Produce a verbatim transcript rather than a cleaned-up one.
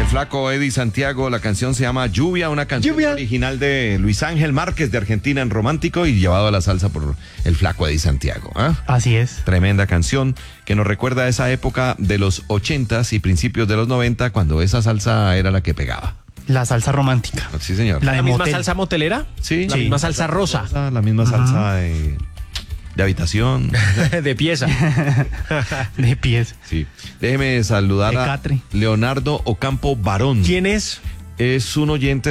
flaco Eddie Santiago. La canción se llama Lluvia, una canción Lluvia. original de Luis Ángel Márquez de Argentina en romántico y llevado a la salsa por el flaco Eddie Santiago. ¿eh? Así es. Tremenda canción que nos recuerda a esa época de los ochentas y principios de los noventa cuando esa salsa era la que pegaba. La salsa romántica. Sí, señor. La de ¿La misma motel. salsa motelera? Sí. La Sí. misma salsa rosa. La misma salsa de, de habitación. De pieza. De pies. Sí. Déjeme saludar De a Catre. Leonardo Ocampo Barón. ¿Quién es? Es un oyente